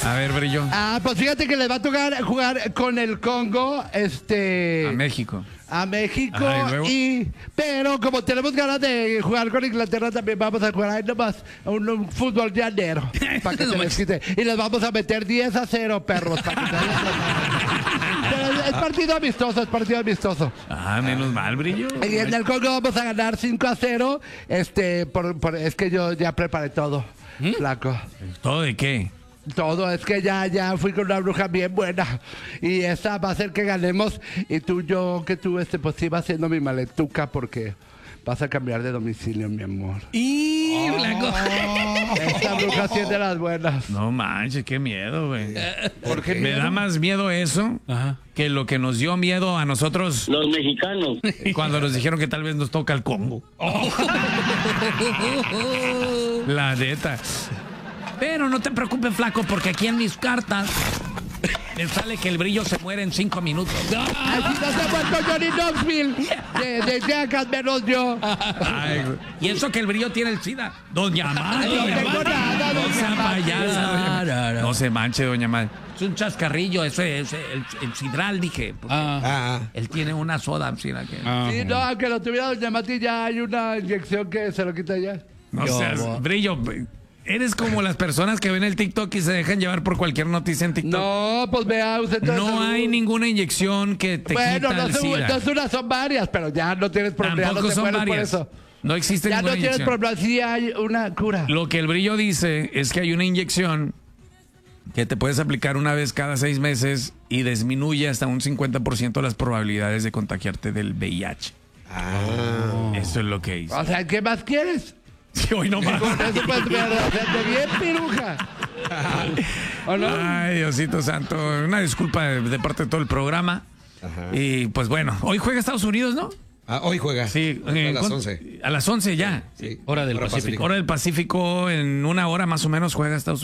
A ver, Brillo. Pues fíjate que les va a tocar jugar con el Congo, A México. a México. Ajá, ¿y luego? Pero como tenemos ganas de jugar con Inglaterra, también vamos a jugar ahí nomás un fútbol llanero para que se les quite. Y les vamos a meter 10-0, perros, para que se Pero es partido amistoso, es partido amistoso. Menos mal, Brillo. Y en el Congo vamos a ganar 5-0. Es que yo ya preparé todo, flaco. ¿Todo de qué? Todo, es que ya fui con una bruja bien buena. Y esa va a hacer que ganemos. Y tú pues iba haciendo mi maletuca porque vas a cambiar de domicilio, mi amor. ¡Y blanco! Esta bruja sí es de las buenas. No manches, qué miedo, güey. ¿Por qué Me da más miedo eso que lo que nos dio miedo a nosotros Los mexicanos. cuando nos dijeron que tal vez nos toca el Congo. La neta. Pero no te preocupes, flaco, porque aquí en mis cartas me sale que el Brillo se muere en 5 minutos. Así no se ha muerto Johnny Knoxville. De Jackass menos yo. Ay, güey. Y eso que el Brillo tiene el SIDA. Doña Mari. No tengo nada, No doña sea Mari. payasa, doña Mari. No se manche, doña Mari. Es un chascarrillo, ese el sidral, dije. Él tiene una soda, mira que. Sí, no, aunque lo tuviera doña Mati, ya hay una inyección que se lo quita ya. No seas, Brillo. Eres como las personas que ven el TikTok y se dejan llevar por cualquier noticia en TikTok. No, pues vea usted. No hay ninguna inyección que te quita el SIDA. No es una, son varias, pero ya no tienes problema. Tampoco no te son mueres varias. por eso. No existe Ya no ninguna tienes inyección. problema, sí hay una cura. Lo que el Brillo dice es que hay una inyección que te puedes aplicar una vez cada 6 meses y disminuye hasta un 50% las probabilidades de contagiarte del VIH. Eso es lo que dice. O sea, ¿qué más quieres? Sí, hoy no más. Con eso puedes hacerte bien, piruja. ¿O no? Ay, Diosito Santo. Una disculpa de parte de todo el programa. Y pues bueno, hoy juega Estados Unidos, ¿no? Hoy juega. Sí, a las 11. A las 11 ya. Sí. Hora del Pacífico. Hora del Pacífico, en 1 hora más o menos juega Estados Unidos.